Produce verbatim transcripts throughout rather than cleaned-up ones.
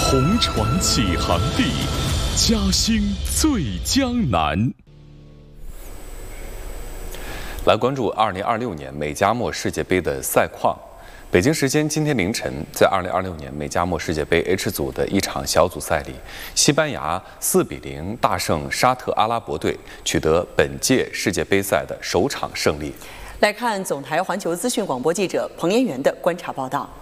红船起航地，嘉兴最江南。来关注二零二六年美加墨世界杯的赛况。北京时间今天凌晨，在二零二六年美加墨世界杯 H 组的一场小组赛里，西班牙四比零大胜沙特阿拉伯队，取得本届世界杯赛的首场胜利。 来看总台环球资讯广播记者彭延元的观察报道。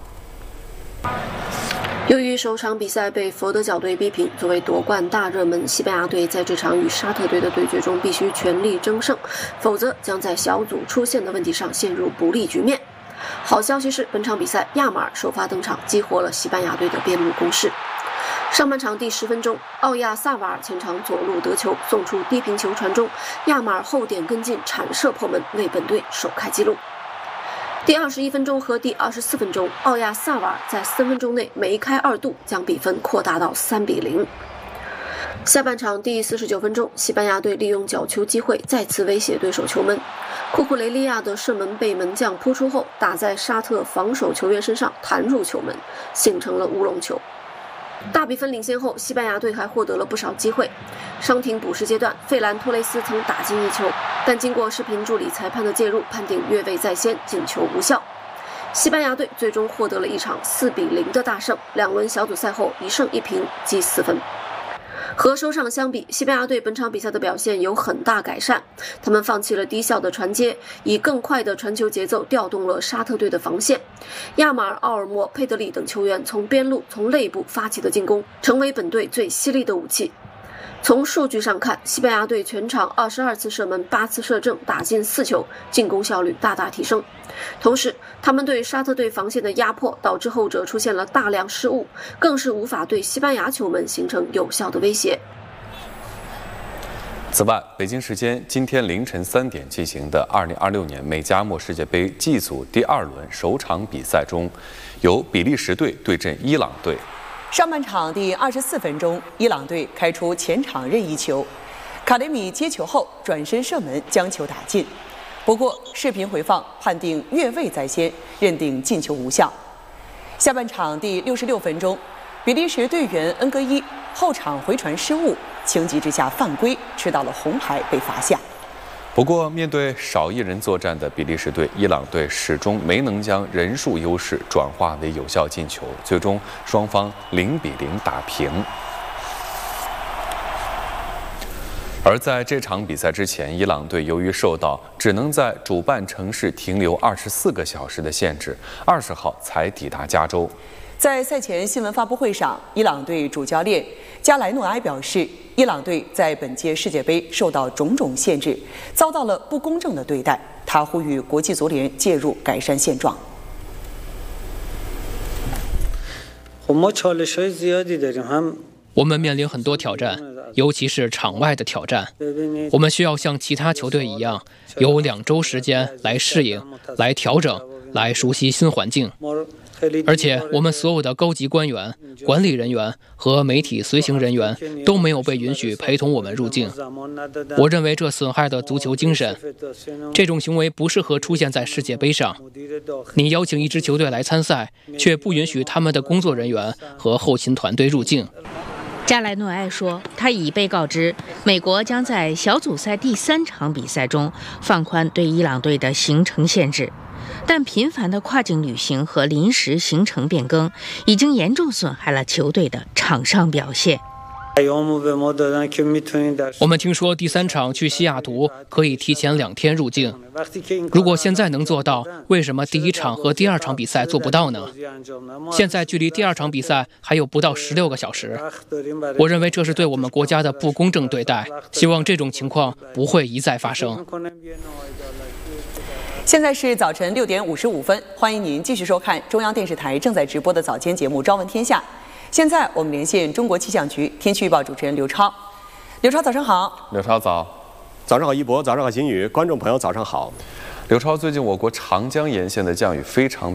由于首场比赛被佛得角队逼平，作为夺冠大热门，西班牙队在这场与沙特队的对决中必须全力争胜，否则将在小组出线的问题上陷入不利局面。好消息是，本场比赛亚马尔首发登场，激活了西班牙队的边路攻势。上半场第十分钟，奥亚萨瓦尔前场左路得球，送出低平球传中，亚马尔后点跟进铲射破门，为本队首开纪录。第二十一分钟和第二十四分钟，奥亚萨瓦尔在三分钟内梅开二度，将比分扩大到三比零。下半场第四十九分钟，西班牙队利用角球机会再次威胁对手球门，库库雷利亚的射门被门将扑出后打在沙特防守球员身上，弹入球门，形成了乌龙球。大比分领先后，西班牙队还获得了不少机会。伤停补时阶段，费兰托雷斯曾打进一球，但经过视频助理裁判的介入，判定越位在先，进球无效。西班牙队最终获得了一场四比零的大胜，两轮小组赛后一胜一平，积四分。和首场相比，西班牙队本场比赛的表现有很大改善，他们放弃了低效的传接，以更快的传球节奏调动了沙特队的防线。亚马尔、奥尔莫、佩德里等球员从边路、从内部发起的进攻，成为本队最犀利的武器。从数据上看，西班牙队全场二十二次射门，八次射正，打进四球，进攻效率大大提升。同时，他们对沙特队防线的压迫导致后者出现了大量失误，更是无法对西班牙球门形成有效的威胁。 此外，北京时间今天凌晨三点进行的二零二六年美加墨世界杯 G 组第二轮首场比赛中，由比利时队对阵伊朗队。 上半场第二十四分钟，伊朗队开出前场任意球，卡雷米接球后转身射门将球打进。不过视频回放判定越位在先，认定进球无效。下半场第六十六分钟，比利时队员恩格伊后场回传失误，情急之下犯规，吃到了红牌被罚下。 不过，面对少一人作战的比利时队，伊朗队始终没能将人数优势转化为有效进球，最终双方零比零打平。而在这场比赛之前，伊朗队由于受到只能在主办城市停留二十四个小时的限制，二十号才抵达加州。 在赛前新闻发布会上，伊朗队主教练加莱诺埃表示，伊朗队在本届世界杯受到种种限制，遭到了不公正的对待。他呼吁国际足联介入改善现状。 我们面临很多挑战，尤其是场外的挑战。我们需要像其他球队一样，有两周时间来适应、来调整、来熟悉新环境。而且，我们所有的高级官员、管理人员和媒体随行人员都没有被允许陪同我们入境。我认为这损害了足球精神。这种行为不适合出现在世界杯上。你邀请一支球队来参赛，却不允许他们的工作人员和后勤团队入境。 加莱诺埃说，他已被告知，美国将在小组赛第三场比赛中放宽对伊朗队的行程限制，但频繁的跨境旅行和临时行程变更已经严重损害了球队的场上表现。 我们听说第三场去西雅图可以提前两天入境。如果现在能做到，为什么第一场和第二场比赛做不到呢？现在距离第二场比赛还有不到十六个小时。我认为这是对我们国家的不公正对待，希望这种情况不会一再发生。 现在是早晨六点五十五分，欢迎您继续收看中央电视台正在直播的早间节目《朝闻天下》。现在我们连线中国气象局天气预报主持人刘超。刘超，早上好。 刘超早。 早上好，一博，早上好，新宇，观众朋友早上好。 刘超，最近我国长江沿线的降雨非常